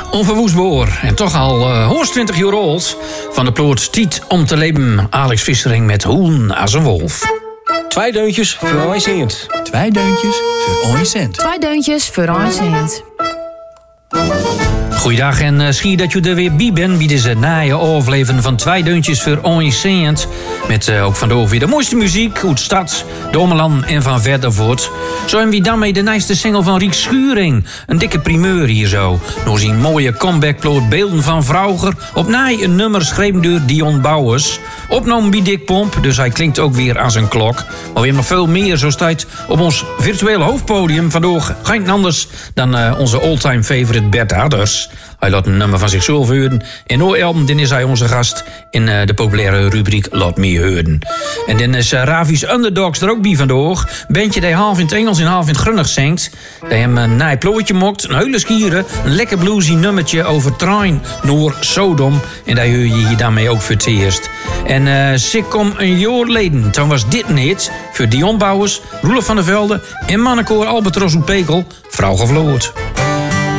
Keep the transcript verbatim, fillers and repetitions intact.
Onverwoestbaar en toch al uh, honderdtwintig jaar oud. Van de ploot Tiet om te leven. Alex Vissering met Hoen als een wolf. Twee deuntjes voor een cent. Twee deuntjes voor een cent. Twee deuntjes voor een cent. Goeiedag en uh, schier dat je er weer bij bent bij deze naaie aflevering van Twee Deuntjes voor een cent. Met uh, ook vandaag weer de mooiste muziek uit stad, Domeland en van verdervoort. Zo hebben we daarmee de nieuwste single van Riek Schuring. Een dikke primeur hier zo. Nog zien mooie comebackploot Beelden van Vrouwer. Op naai een nummer geschreven door Dion Bouwers. Opgenomen bij Dick Pomp, dus hij klinkt ook weer als een klok. Maar we hebben nog veel meer, zo staat op ons virtuele hoofdpodium vandaag geen anders dan uh, onze all-time favorite Bert Hadders. Hij laat een nummer van zichzelf horen. En ooit album, dan is hij onze gast in uh, de populaire rubriek Laat Me Horen. En dan is uh, Ravi's Underdogs er ook bij vandaag. Bandje die half in het Engels en half in het Grunnig zingt. Die hem een naai plootje mokt, een hele skieren, een lekker bluesy nummertje over trein naar Sodom. En daar hoor je hier daarmee ook voor het eerst. En uh, Sik kom een jaar geleden, toen was dit een hit voor Dion Bouwers, Roelof van der Velde en mannenkoor Albatros en Pekel, Vrouw gevloerd.